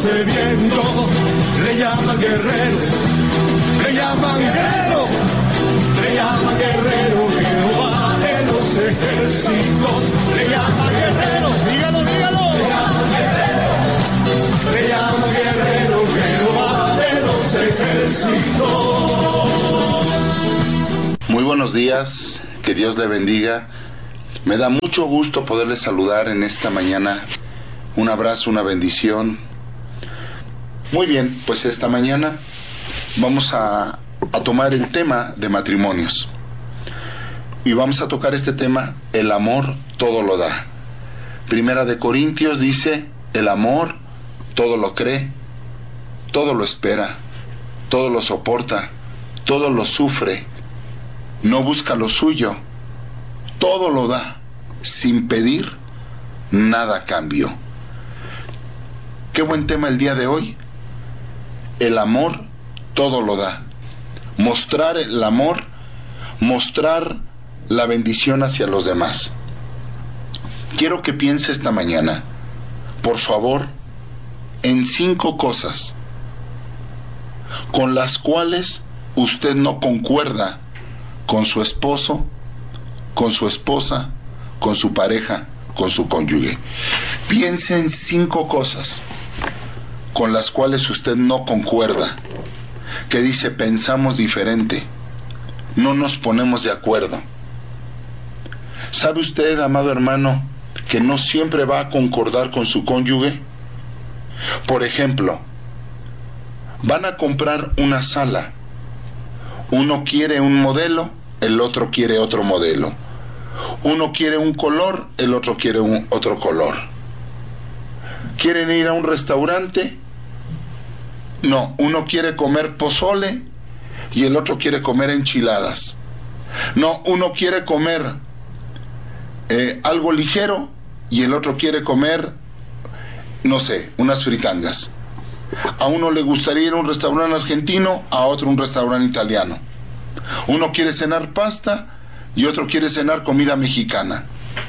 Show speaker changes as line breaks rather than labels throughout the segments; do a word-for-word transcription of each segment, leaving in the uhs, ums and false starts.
sediento, le llaman guerrero, le llaman guerrero, le llaman guerrero, Jehová de los ejércitos, le llaman guerrero, dígalo, dígalo, le llaman guerrero, le llaman guerrero, Jehová de los ejércitos.
Muy buenos días, que Dios le bendiga. Me da mucho gusto poderle saludar en esta mañana. Un abrazo, una bendición. Muy bien, pues esta mañana vamos a, a tomar el tema de matrimonios. Y vamos a tocar este tema, el amor todo lo da. Primera de Corintios dice, el amor todo lo cree, todo lo espera, todo lo soporta, todo lo sufre, no busca lo suyo, todo lo da, sin pedir nada a cambio. Qué buen tema el día de hoy. El amor todo lo da. Mostrar el amor, mostrar la bendición hacia los demás. Quiero que piense esta mañana, por favor, en cinco cosas con las cuales usted no concuerda con su esposo, con su esposa, con su pareja, con su cónyuge. Piense en cinco cosas con las cuales usted no concuerda, que dice pensamos diferente, no nos ponemos de acuerdo. ¿Sabe usted, amado hermano, que no siempre va a concordar con su cónyuge? Por ejemplo, van a comprar una sala. Uno quiere un modelo, el otro quiere otro modelo. Uno quiere un color, el otro quiere un otro color. ¿Quieren ir a un restaurante? No, uno quiere comer pozole y el otro quiere comer enchiladas. No, uno quiere comer eh, algo ligero y el otro quiere comer, no sé, unas fritangas. A uno le gustaría ir a un restaurante argentino, a otro un restaurante italiano. Uno quiere cenar pasta y otro quiere cenar comida mexicana.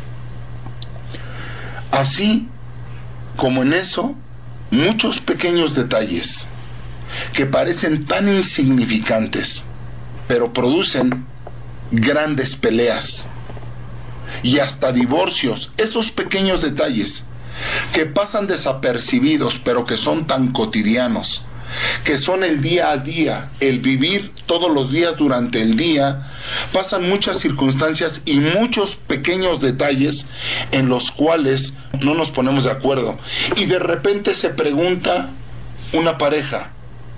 Así como en eso, muchos pequeños detalles que parecen tan insignificantes, pero producen grandes peleas y hasta divorcios. Esos pequeños detalles que pasan desapercibidos, pero que son tan cotidianos, que son el día a día, el vivir todos los días durante el día, pasan muchas circunstancias y muchos pequeños detalles en los cuales no nos ponemos de acuerdo. Y de repente se pregunta una pareja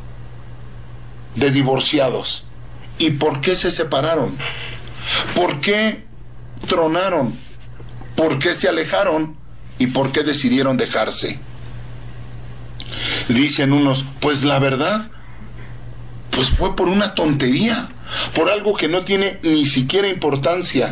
de divorciados, ¿y por qué se separaron? ¿Por qué tronaron? ¿Por qué se alejaron? ¿Y por qué decidieron dejarse? Dicen unos, pues la verdad, pues fue por una tontería, por algo que no tiene ni siquiera importancia.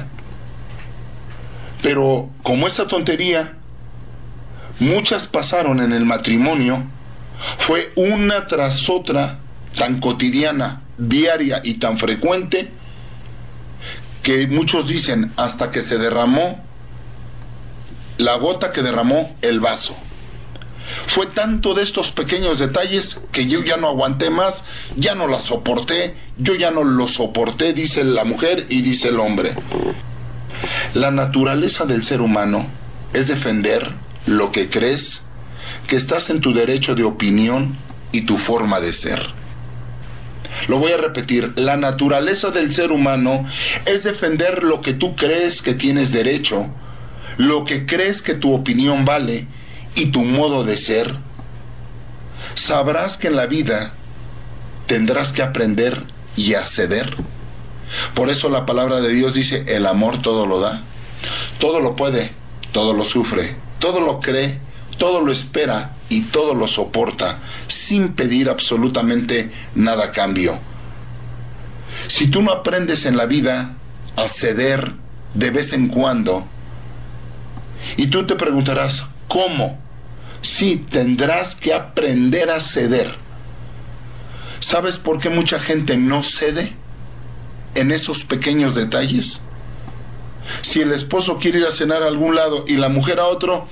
Pero como esa tontería, muchas pasaron en el matrimonio, fue una tras otra, tan cotidiana, diaria y tan frecuente, que muchos dicen hasta que se derramó la gota que derramó el vaso. Fue tanto de estos pequeños detalles que yo ya no aguanté más, ya no la soporté, yo ya no lo soporté, dice la mujer y dice el hombre. La naturaleza del ser humano es defender lo que crees, que estás en tu derecho de opinión y tu forma de ser. Lo voy a repetir, la naturaleza del ser humano es defender lo que tú crees que tienes derecho, lo que crees que tu opinión vale y tu modo de ser. Sabrás que en la vida tendrás que aprender y a ceder. Por eso la palabra de Dios dice, el amor todo lo da, todo lo puede, todo lo sufre, todo lo cree, todo lo espera y todo lo soporta, sin pedir absolutamente nada a cambio. Si tú no aprendes en la vida a ceder de vez en cuando, y tú te preguntarás, ¿cómo? Sí, tendrás que aprender a ceder. ¿Sabes por qué mucha gente no cede en esos pequeños detalles? Si el esposo quiere ir a cenar a algún lado y la mujer a otro,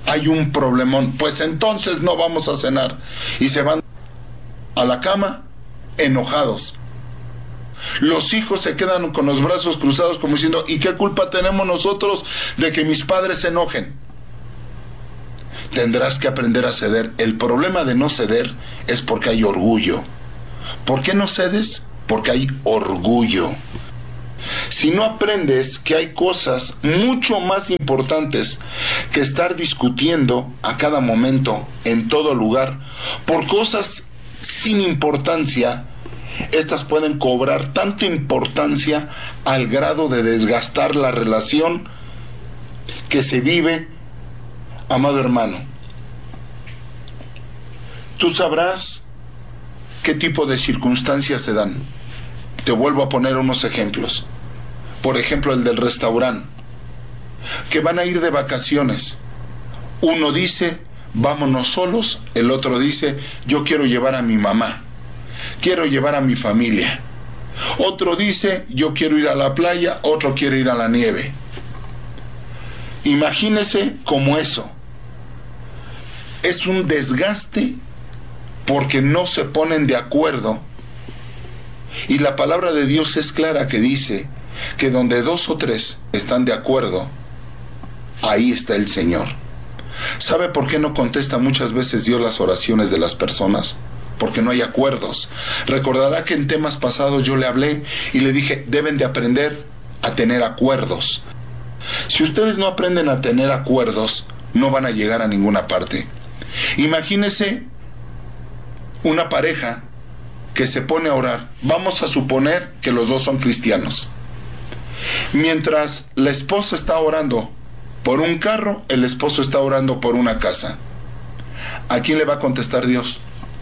hay un problemón, pues entonces no vamos a cenar. Y se van a la cama enojados. Los hijos se quedan con los brazos cruzados como diciendo, ¿y qué culpa tenemos nosotros de que mis padres se enojen? Tendrás que aprender a ceder. El problema de no ceder es porque hay orgullo. ¿Por qué no cedes? Porque hay orgullo. Si no aprendes que hay cosas mucho más importantes que estar discutiendo a cada momento, en todo lugar, por cosas sin importancia, estas pueden cobrar tanta importancia al grado de desgastar la relación que se vive. Amado hermano, tú sabrás qué tipo de circunstancias se dan. Te vuelvo a poner unos ejemplos. Por ejemplo, el del restaurante, que van a ir de vacaciones. Uno dice, vámonos solos. El otro dice, yo quiero llevar a mi mamá, quiero llevar a mi familia. Otro dice, yo quiero ir a la playa. Otro quiere ir a la nieve. Imagínese como eso. Es un desgaste porque no se ponen de acuerdo. Y la palabra de Dios es clara, que dice que donde dos o tres están de acuerdo, ahí está el Señor. ¿Sabe por qué no contesta muchas veces Dios las oraciones de las personas? Porque no hay acuerdos. Recordará que en temas pasados yo le hablé y le dije, deben de aprender a tener acuerdos. Si ustedes no aprenden a tener acuerdos, no van a llegar a ninguna parte. Imagínese una pareja que se pone a orar. Vamos a suponer que los dos son cristianos. Mientras la esposa está orando por un carro, el esposo está orando por una casa. ¿A quién le va a contestar Dios?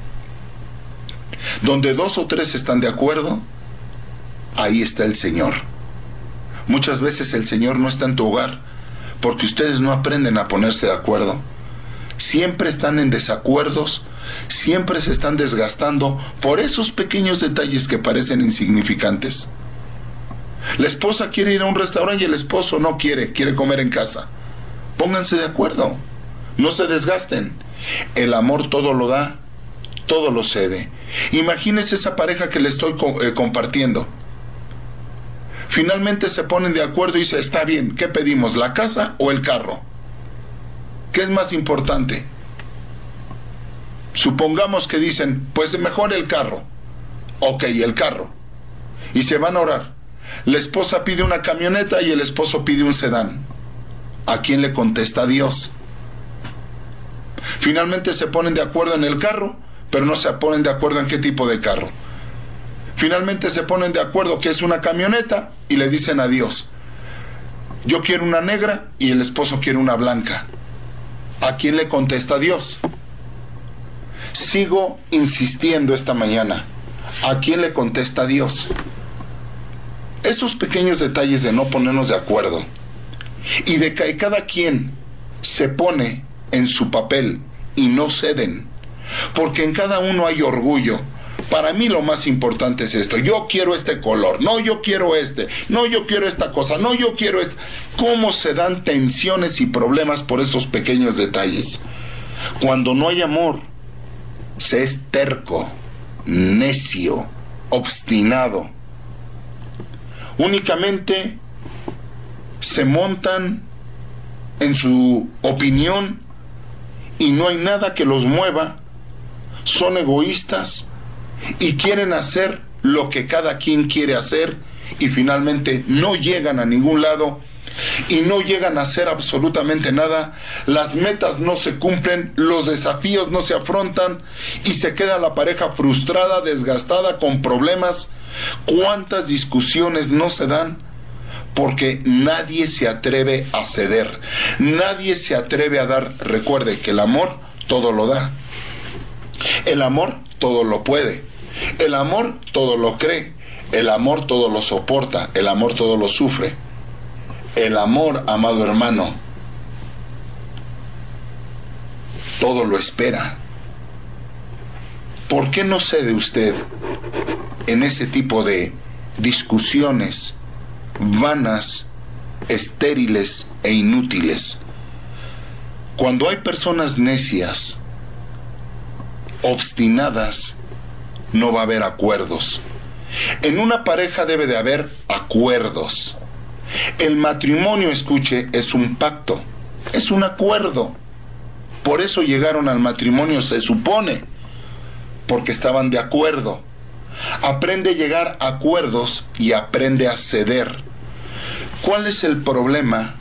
Donde dos o tres están de acuerdo, ahí está el Señor. Muchas veces el Señor no está en tu hogar porque ustedes no aprenden a ponerse de acuerdo. Siempre están en desacuerdos, siempre se están desgastando por esos pequeños detalles que parecen insignificantes. La esposa quiere ir a un restaurante y el esposo no quiere, quiere comer en casa. Pónganse de acuerdo, no se desgasten. El amor todo lo da, todo lo cede. Imagínense esa pareja que le estoy co- eh, compartiendo. Finalmente se ponen de acuerdo y dicen, está bien, ¿qué pedimos, la casa o el carro? ¿Qué es más importante? Supongamos que dicen, pues mejor el carro. Ok, el carro. Y se van a orar. La esposa pide una camioneta y el esposo pide un sedán. ¿A quién le contesta Dios? Finalmente se ponen de acuerdo en el carro, pero no se ponen de acuerdo en qué tipo de carro. Finalmente se ponen de acuerdo que es una camioneta y le dicen a Dios, yo quiero una negra y el esposo quiere una blanca. ¿A quién le contesta Dios? Sigo insistiendo esta mañana. ¿A quién le contesta Dios? Esos pequeños detalles de no ponernos de acuerdo y de que cada quien se pone en su papel y no ceden, porque en cada uno hay orgullo. Para mí lo más importante es esto, yo quiero este color, no, yo quiero este, no, yo quiero esta cosa, no, yo quiero esto. ¿Cómo se dan tensiones y problemas por esos pequeños detalles? Cuando no hay amor, se es terco, necio, obstinado. Únicamente se montan en su opinión y no hay nada que los mueva. Son egoístas y quieren hacer lo que cada quien quiere hacer y finalmente no llegan a ningún lado y no llegan a hacer absolutamente nada. Las metas no se cumplen, los desafíos no se afrontan y se queda la pareja frustrada, desgastada, con problemas. ¿Cuántas discusiones no se dan? Porque nadie se atreve a ceder, nadie se atreve a dar. Recuerde que el amor todo lo da, el amor todo lo puede, el amor todo lo cree, el amor todo lo soporta, el amor todo lo sufre. El amor, amado hermano, todo lo espera. ¿Por qué no cede usted en ese tipo de discusiones vanas, estériles e inútiles? Cuando hay personas necias, obstinadas, no va a haber acuerdos. En una pareja debe de haber acuerdos. El matrimonio, escuche, es un pacto, es un acuerdo. Por eso llegaron al matrimonio, se supone, porque estaban de acuerdo. Aprende a llegar a acuerdos y aprende a ceder. ¿Cuál es el problema